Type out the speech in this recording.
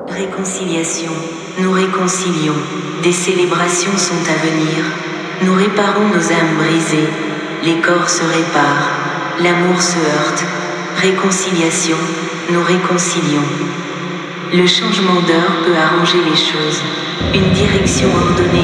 Réconciliation, nous réconcilions, des célébrations sont à venir, nous réparons nos âmes brisées, les corps se réparent, l'amour se heurte, réconciliation, nous réconcilions. Le changement d'heure peut arranger les choses, une direction ordonnée